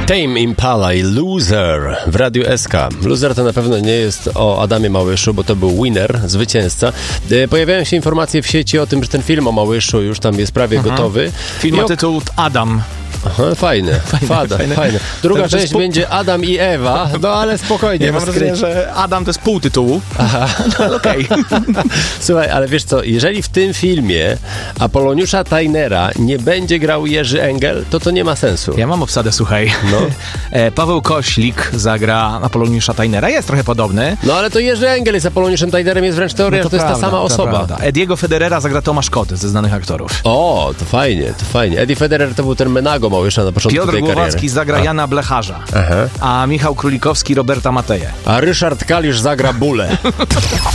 Tame Impala i Loser w Radiu SK. Loser to na pewno nie jest o Adamie Małyszu, bo to był winner, zwycięzca. Pojawiają się informacje w sieci o tym, że ten film o Małyszu już tam jest prawie gotowy. Film ma tytuł Adam. Aha, fajne. Druga część będzie Adam i Ewa, no ale spokojnie. Ja mam wrażenie, że Adam to jest pół tytułu. Aha. No, okej. Słuchaj, ale wiesz co, jeżeli w tym filmie Apoloniusza Tajnera nie będzie grał Jerzy Engel, to nie ma sensu. Ja mam obsadę, słuchaj. No. Paweł Koślik zagra Apoloniusza Tajnera. Jest trochę podobny. No ale to Jerzy Engel jest Apoloniuszem Tajnerem, jest wręcz teoria, że to jest ta sama osoba. Ediego Federera zagra Tomasz Koty ze znanych aktorów. O, to fajnie. Eddie Federer to był ten Menago Małysza na początku Piotr tej kariery. Głowacki zagra Jana Blecharza, Aha. a Michał Królikowski Roberta Mateję. A Ryszard Kalisz zagra Bulę.